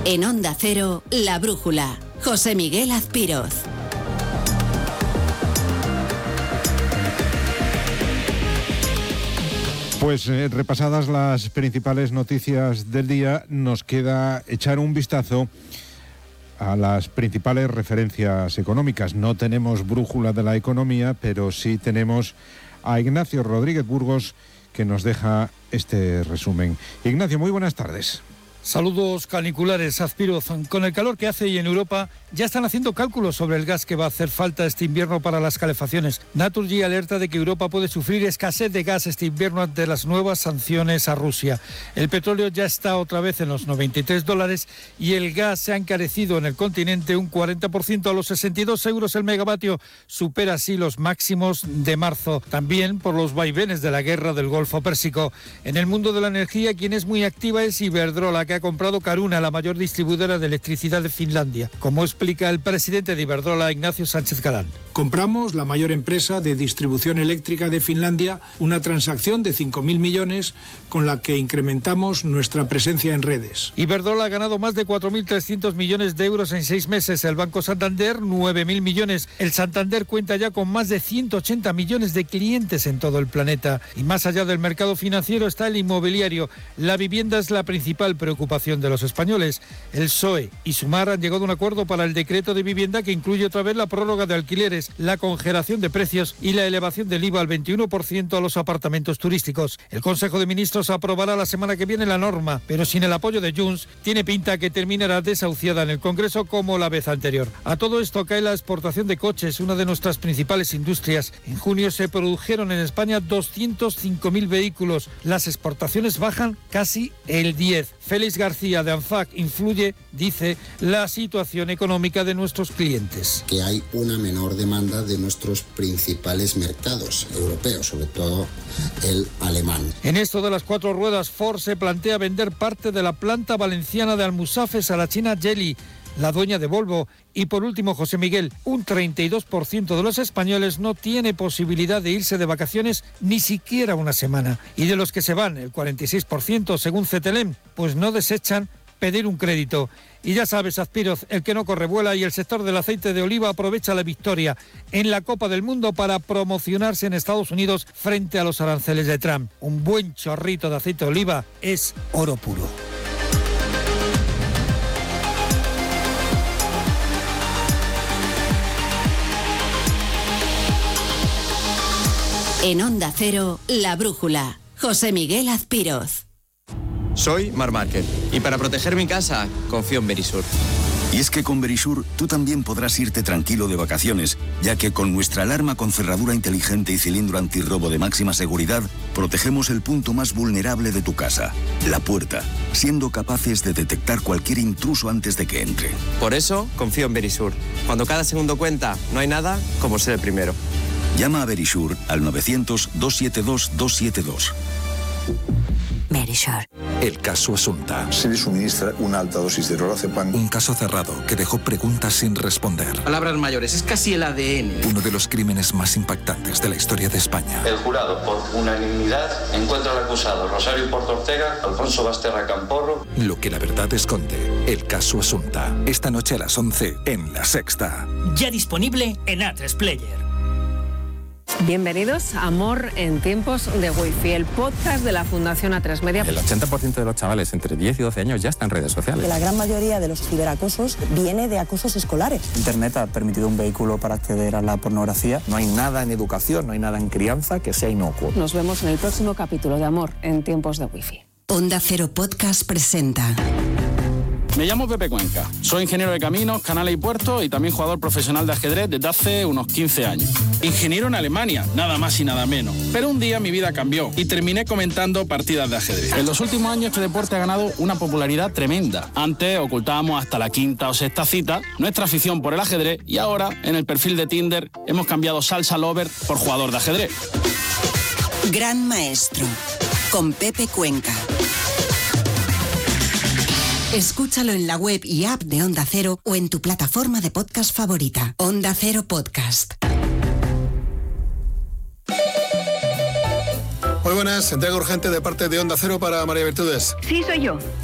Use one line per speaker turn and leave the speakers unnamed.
En Onda Cero, La Brújula. José Miguel Azpiroz.
Pues repasadas las principales noticias del día, nos queda echar un vistazo a las principales referencias económicas. No tenemos brújula de la economía, pero sí tenemos a Ignacio Rodríguez Burgos, que nos deja este resumen. Ignacio, muy buenas tardes.
Saludos caniculares, Azpiroz. Con el calor que hace y en Europa ya están haciendo cálculos sobre el gas que va a hacer falta este invierno para las calefacciones. Naturgy alerta de que Europa puede sufrir escasez de gas este invierno ante las nuevas sanciones a Rusia. El petróleo ya está otra vez en los $93 y el gas se ha encarecido en el continente un 40% a los 62 euros el megavatio. Supera así los máximos de marzo, también por los vaivenes de la guerra del Golfo Pérsico. En el mundo de la energía, quien es muy activa es Iberdrola, que ha comprado Caruna, la mayor distribuidora de electricidad de Finlandia. Como explica el presidente de Iberdrola, Ignacio Sánchez Galán.
Compramos la mayor empresa de distribución eléctrica de Finlandia, una transacción de 5.000 millones con la que incrementamos nuestra presencia en redes.
Iberdrola ha ganado más de 4.300 millones de euros en 6 meses. El Banco Santander, 9.000 millones. El Santander cuenta ya con más de 180 millones de clientes en todo el planeta. Y más allá del mercado financiero está el inmobiliario. La vivienda es la principal preocupación de los españoles. El PSOE y Sumar han llegado a un acuerdo para el decreto de vivienda que incluye otra vez la prórroga de alquileres, la congelación de precios y la elevación del IVA al 21% a los apartamentos turísticos. El Consejo de Ministros aprobará la semana que viene la norma, pero sin el apoyo de Junts, tiene pinta que terminará desahuciada en el Congreso como la vez anterior. A todo esto cae la exportación de coches, una de nuestras principales industrias. En junio se produjeron en España 205.000 vehículos. Las exportaciones bajan casi el 10%. Félix García de ANFAC influye, dice, la situación económica de nuestros clientes.
Que hay una menor demanda de nuestros principales mercados europeos, sobre todo el alemán.
En esto de las 4 ruedas, Ford se plantea vender parte de la planta valenciana de Almusafes a la china Geely, la dueña de Volvo. Y por último, José Miguel, un 32% de los españoles no tiene posibilidad de irse de vacaciones ni siquiera una semana. Y de los que se van, el 46%, según Cetelem, pues no desechan pedir un crédito. Y ya sabes, Azpiroz, el que no corre vuela, y el sector del aceite de oliva aprovecha la victoria en la Copa del Mundo para promocionarse en Estados Unidos frente a los aranceles de Trump. Un buen chorrito de aceite de oliva es oro puro.
En Onda Cero, La Brújula. José Miguel Azpiroz.
Soy Marc Márquez y para proteger mi casa confío en Verisur.
Y es que con Verisur tú también podrás irte tranquilo de vacaciones, ya que con nuestra alarma con cerradura inteligente y cilindro antirrobo de máxima seguridad, protegemos el punto más vulnerable de tu casa, la puerta, siendo capaces de detectar cualquier intruso antes de que entre.
Por eso confío en Verisur. Cuando cada segundo cuenta, no hay nada como ser el primero.
Llama a Verisur al 900-272-272.
Verisur.
El caso Asunta.
Se le suministra una alta dosis de lorazepam.
Un caso cerrado que dejó preguntas sin responder.
Palabras mayores, es casi el ADN.
Uno de los crímenes más impactantes de la historia de España.
El jurado, por unanimidad, encuentra al acusado Rosario Porto Ortega, Alfonso Basterra Camporro.
Lo que la verdad esconde. El caso Asunta. Esta noche a las 11 en La Sexta.
Ya disponible en A3 Player.
Bienvenidos a Amor en tiempos de Wi-Fi, el podcast de la Fundación A3 Media.
El 80% de los chavales entre 10 y 12 años ya están en redes sociales.
La gran mayoría de los ciberacosos viene de acosos escolares.
Internet ha permitido un vehículo para acceder a la pornografía.
No hay nada en educación, no hay nada en crianza que sea inocuo.
Nos vemos en el próximo capítulo de Amor en tiempos de Wi-Fi.
Onda Cero Podcast presenta...
Me llamo Pepe Cuenca, soy ingeniero de caminos, canales y puertos y también jugador profesional de ajedrez desde hace unos 15 años. Ingeniero en Alemania, nada más y nada menos. Pero un día mi vida cambió y terminé comentando partidas de ajedrez. En los últimos años este deporte ha ganado una popularidad tremenda. Antes ocultábamos hasta la quinta o sexta cita nuestra afición por el ajedrez y ahora en el perfil de Tinder hemos cambiado salsa lover por jugador de ajedrez.
Gran Maestro, con Pepe Cuenca. Escúchalo en la web y app de Onda Cero o en tu plataforma de podcast favorita. Onda Cero Podcast.
Muy buenas, entrega urgente de parte de Onda Cero para María Virtudes.
Sí, soy yo.